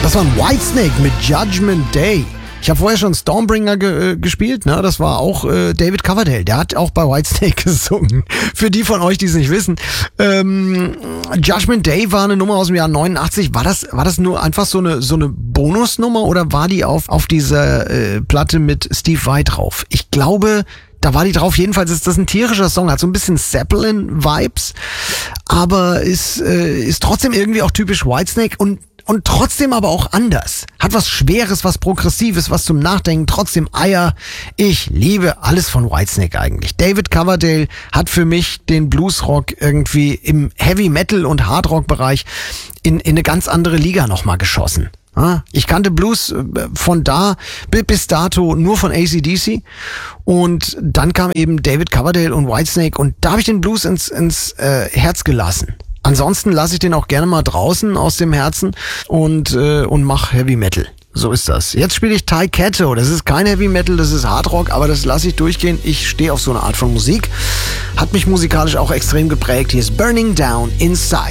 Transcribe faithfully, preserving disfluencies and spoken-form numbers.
Das war ein Whitesnake mit Judgment Day. Ich habe vorher schon Stormbringer ge- äh, gespielt, ne? Das war auch äh, David Coverdale. Der hat auch bei Whitesnake gesungen. Für die von euch, die es nicht wissen. Ähm, Judgment Day war eine Nummer aus dem Jahr neunundachtzig. War das, war das nur einfach so eine, so eine Bonusnummer oder war die auf, auf dieser äh, Platte mit Steve Vai drauf? Ich glaube, da war die drauf. Jedenfalls ist das ein tierischer Song, hat so ein bisschen Zeppelin-Vibes, aber ist, äh, ist trotzdem irgendwie auch typisch Whitesnake und Und trotzdem aber auch anders. Hat was Schweres, was Progressives, was zum Nachdenken, trotzdem Eier. Ich liebe alles von Whitesnake eigentlich. David Coverdale hat für mich den Bluesrock irgendwie im Heavy-Metal- und Hardrock-Bereich in, in eine ganz andere Liga nochmal geschossen. Ich kannte Blues von da bis dato nur von A C D C und dann kam eben David Coverdale und Whitesnake und da habe ich den Blues ins, ins äh, Herz gelassen. Ansonsten lasse ich den auch gerne mal draußen aus dem Herzen und äh, und mach Heavy Metal. So ist das. Jetzt spiele ich Ty Kato. Das ist kein Heavy Metal, das ist Hard Rock, aber das lasse ich durchgehen. Ich stehe auf so eine Art von Musik. Hat mich musikalisch auch extrem geprägt. Hier ist Burning Down Inside.